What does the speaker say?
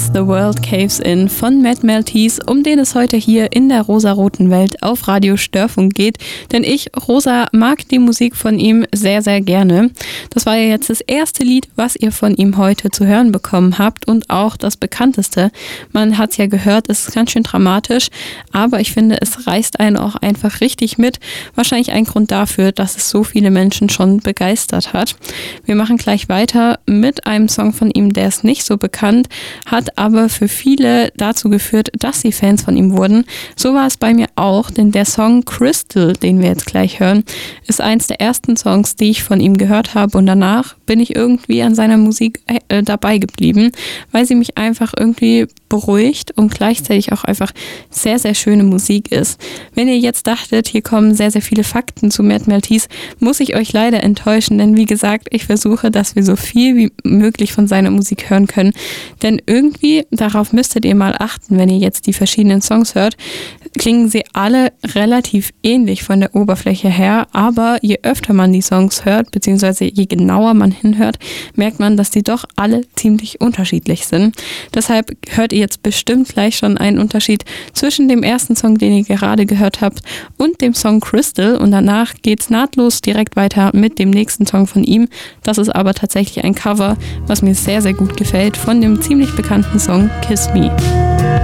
As the World Caves In von Mad Maltese, um den es heute hier in der rosaroten Welt auf Radio Störfunk geht. Denn ich, Rosa, mag die Musik von ihm sehr, sehr gerne. Das war ja jetzt das erste Lied, was ihr von ihm heute zu hören bekommen habt und auch das bekannteste. Man hat es ja gehört, es ist ganz schön dramatisch, aber ich finde, es reißt einen auch einfach richtig mit. Wahrscheinlich ein Grund dafür, dass es so viele Menschen schon begeistert hat. Wir machen gleich weiter mit einem Song von ihm, der ist nicht so bekannt, hat aber für viele dazu geführt, dass sie Fans von ihm wurden. So war es bei mir auch, denn der Song Crystal, den wir jetzt gleich hören, ist eins der ersten Songs, die ich von ihm gehört habe und danach bin ich irgendwie an seiner Musik dabei geblieben, weil sie mich einfach irgendwie beruhigt und gleichzeitig auch einfach sehr, sehr schöne Musik ist. Wenn ihr jetzt dachtet, hier kommen sehr, sehr viele Fakten zu Mad Maltese, muss ich euch leider enttäuschen, denn wie gesagt, ich versuche, dass wir so viel wie möglich von seiner Musik hören können, denn irgendwie, darauf müsstet ihr mal achten, wenn ihr jetzt die verschiedenen Songs hört, klingen sie alle relativ ähnlich von der Oberfläche her, aber je öfter man die Songs hört, beziehungsweise je genauer man hinhört, merkt man, dass die doch alle ziemlich unterschiedlich sind. Deshalb hört ihr jetzt bestimmt gleich schon einen Unterschied zwischen dem ersten Song, den ihr gerade gehört habt, und dem Song Crystal und danach geht's nahtlos direkt weiter mit dem nächsten Song von ihm. Das ist aber tatsächlich ein Cover, was mir sehr, sehr gut gefällt, von dem ziemlich bekannten Song Kiss Me.